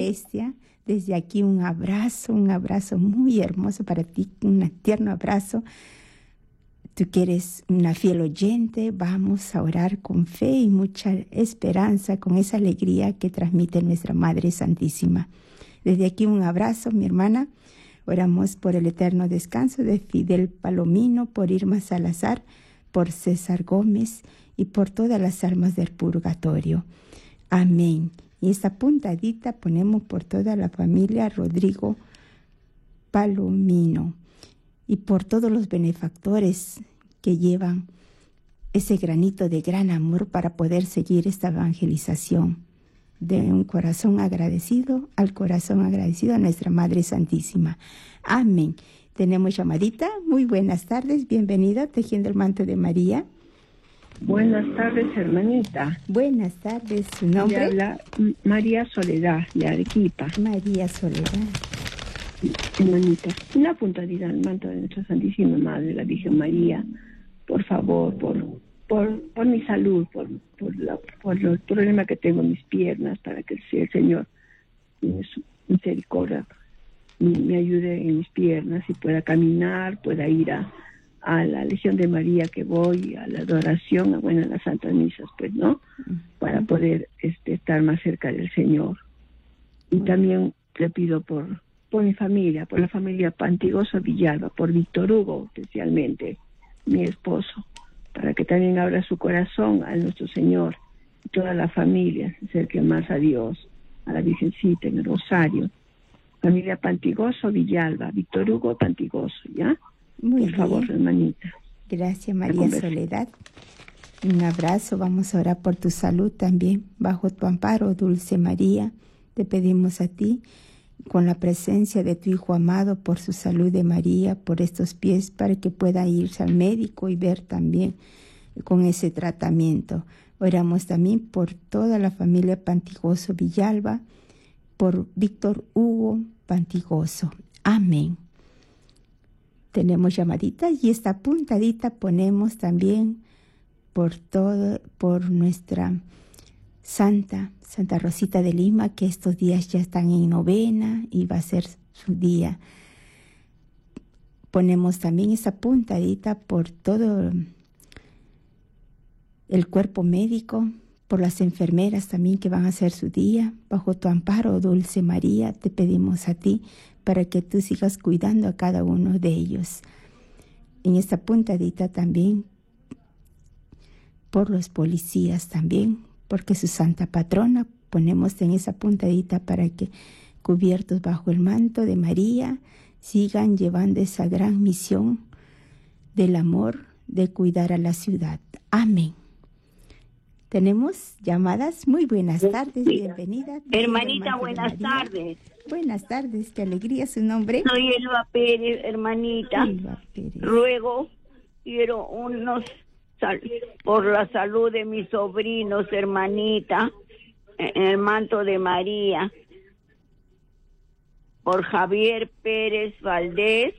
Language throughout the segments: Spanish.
Bestia. Desde aquí un abrazo muy hermoso para ti, un tierno abrazo. Tú que eres una fiel oyente, vamos a orar con fe y mucha esperanza, con esa alegría que transmite nuestra Madre Santísima. Desde aquí un abrazo, mi hermana. Oramos por el eterno descanso de Fidel Palomino, por Irma Salazar, por César Gómez y por todas las almas del purgatorio. Amén. Y esta puntadita ponemos por toda la familia Rodrigo Palomino y por todos los benefactores que llevan ese granito de gran amor para poder seguir esta evangelización. De un corazón agradecido al corazón agradecido a nuestra Madre Santísima. Amén. Tenemos llamadita. Muy buenas tardes. Bienvenida, Tejiendo el Manto de María. Buenas tardes, hermanita. Buenas tardes. ¿Su nombre? Le habla María Soledad, de Arequipa. María Soledad. Hermanita, una puntadita al manto de nuestra Santísima Madre, la Virgen María. Por favor, por mi salud, por los problemas que tengo en mis piernas, para que el Señor, en su misericordia, me ayude en mis piernas y pueda caminar, pueda ir a la Legión de María que voy, a la adoración, a las Santas Misas, pues, ¿no? Para poder estar más cerca del Señor. Y también le pido por mi familia, por la familia Pantigoso Villalba, por Víctor Hugo especialmente, mi esposo, para que también abra su corazón a nuestro Señor y toda la familia se acerque más a Dios, a la Virgencita en el Rosario. Familia Pantigoso Villalba, Víctor Hugo Pantigoso, ¿ya? Muy por favor, bien. Hermanita. Gracias, María Soledad. Un abrazo. Vamos a orar por tu salud también. Bajo tu amparo, Dulce María, te pedimos a ti, con la presencia de tu Hijo amado, por su salud de María, por estos pies, para que pueda irse al médico y ver también con ese tratamiento. Oramos también por toda la familia Pantigoso Villalba, por Víctor Hugo Pantigoso. Amén. Tenemos llamaditas y esta puntadita ponemos también por nuestra Santa Rosita de Lima, que estos días ya están en novena y va a ser su día. Ponemos también esta puntadita por todo el cuerpo médico, por las enfermeras también que van a hacer su día. Bajo tu amparo, Dulce María, te pedimos a ti para que tú sigas cuidando a cada uno de ellos. En esta puntadita también por los policías también, porque su santa patrona ponemos en esa puntadita para que, cubiertos bajo el manto de María, sigan llevando esa gran misión del amor, de cuidar a la ciudad. Amén. Tenemos llamadas. Muy buenas tardes, bienvenida. Hermanita, buenas tardes. Buenas tardes, qué alegría, ¿su nombre? Soy Elba Pérez, hermanita. Elba Pérez. Quiero por la salud de mis sobrinos, hermanita, en el manto de María, por Javier Pérez Valdés,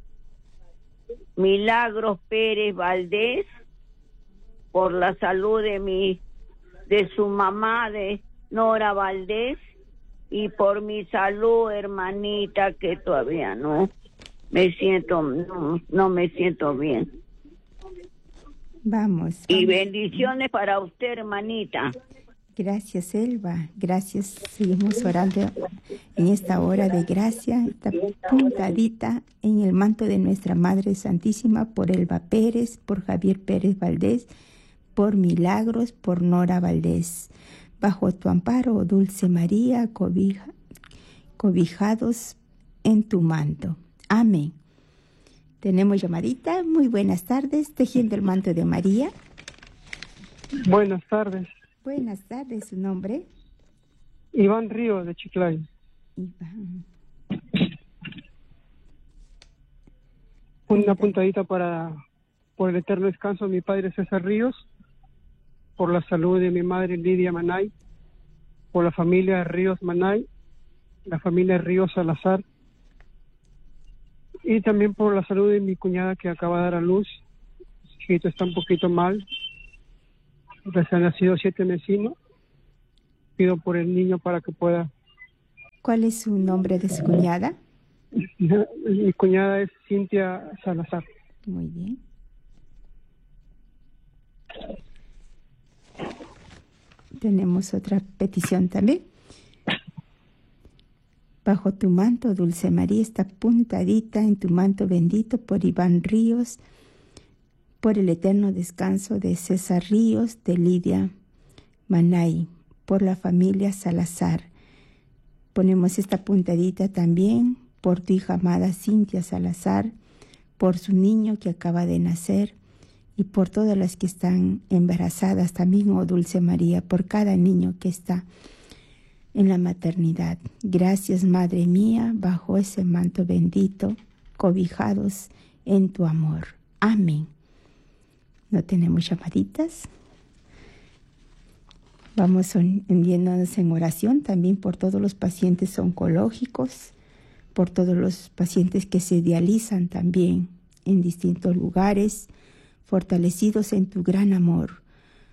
Milagros Pérez Valdés, por la salud de su mamá, de Nora Valdés, y por mi salud, hermanita, que todavía no me siento bien. Vamos. Y bendiciones para usted, hermanita. Gracias, Elba. Gracias. Seguimos orando en esta hora de gracia, esta puntadita en el manto de nuestra Madre Santísima, por Elba Pérez, por Javier Pérez Valdés, por Milagros, por Nora Valdés. Bajo tu amparo, Dulce María, cobijados en tu manto. Amén. Tenemos llamadita. Muy buenas tardes, Tejiendo el Manto de María. Buenas tardes. Buenas tardes, ¿su nombre? Iván Ríos, de Chiclayo. Iván. Una puntadita por el eterno descanso de mi padre César Ríos, por la salud de mi madre Lidia Manay, por la familia Ríos Manay, la familia Ríos Salazar, y también por la salud de mi cuñada que acaba de dar a luz. Su hijito está un poquito mal, recién nacido 7 mesino. Pido por el niño para que pueda ¿Cuál es su nombre de su cuñada? Mi cuñada es Cintia Salazar. Muy bien. Tenemos otra petición también. Bajo tu manto, Dulce María, está puntadita en tu manto bendito por Iván Ríos, por el eterno descanso de César Ríos, de Lidia Manay, por la familia Salazar. Ponemos esta puntadita también por tu hija amada Cintia Salazar, por su niño que acaba de nacer y por todas las que están embarazadas también, oh Dulce María, por cada niño que está en la maternidad. Gracias, Madre mía, bajo ese manto bendito, cobijados en tu amor. Amén. ¿No tenemos llamaditas? Vamos enviándonos en oración también por todos los pacientes oncológicos, por todos los pacientes que se dializan también en distintos lugares, fortalecidos en tu gran amor,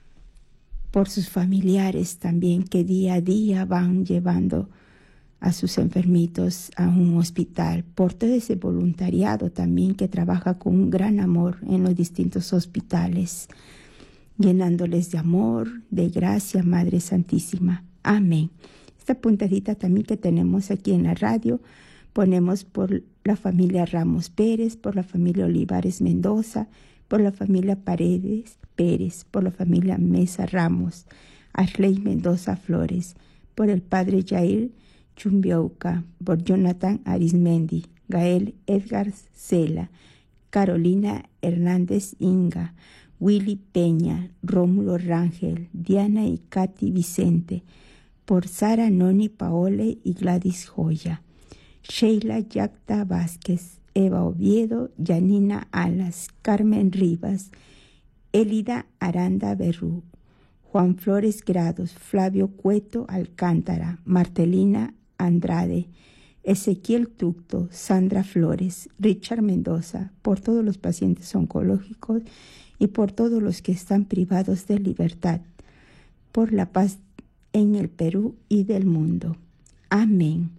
por sus familiares también que día a día van llevando a sus enfermitos a un hospital, por todo ese voluntariado también que trabaja con un gran amor en los distintos hospitales, llenándoles de amor, de gracia, Madre Santísima. Amén. Esta puntadita también que tenemos aquí en la radio, ponemos por la familia Ramos Pérez, por la familia Olivares Mendoza, por la familia Paredes Pérez, por la familia Mesa Ramos, Ashley Mendoza Flores, por el padre Jair Chumbiauca, por Jonathan Arismendi, Gael Edgar Cela, Carolina Hernández Inga, Willy Peña, Rómulo Rangel, Diana y Katy Vicente, por Sara Noni Paole y Gladys Joya, Sheila Yacta Vázquez, Eva Oviedo, Yanina Alas, Carmen Rivas, Elida Aranda Berrú, Juan Flores Grados, Flavio Cueto Alcántara, Martelina Andrade, Ezequiel Tucto, Sandra Flores, Richard Mendoza, por todos los pacientes oncológicos y por todos los que están privados de libertad, por la paz en el Perú y del mundo. Amén.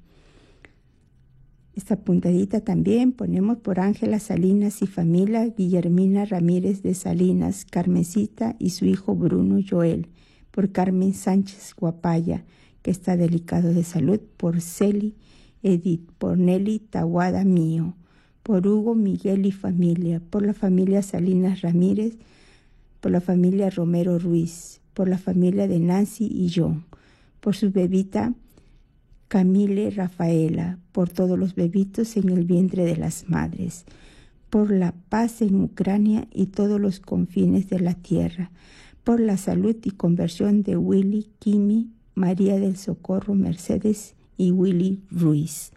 Esta puntadita también ponemos por Ángela Salinas y familia, Guillermina Ramírez de Salinas, Carmencita y su hijo Bruno Joel, por Carmen Sánchez Guapaya, que está delicado de salud, por Celi Edith, por Nelly Tawada Mío, por Hugo Miguel y familia, por la familia Salinas Ramírez, por la familia Romero Ruiz, por la familia de Nancy y John, por su bebita Camille Rafaela, por todos los bebitos en el vientre de las madres, por la paz en Ucrania y todos los confines de la tierra, por la salud y conversión de Willy, Kimi, María del Socorro Mercedes y Willy Ruiz.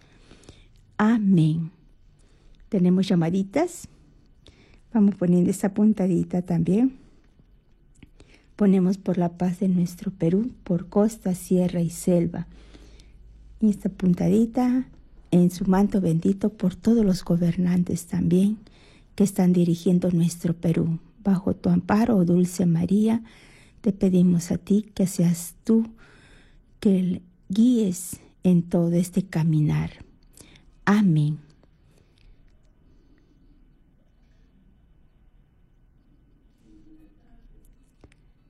Amén. ¿Tenemos llamaditas? Vamos poniendo esta puntadita también. Ponemos por la paz de nuestro Perú, por costa, sierra y selva. Y esta puntadita en su manto bendito por todos los gobernantes también que están dirigiendo nuestro Perú. Bajo tu amparo, oh Dulce María, te pedimos a ti que seas tú que guíes en todo este caminar. Amén.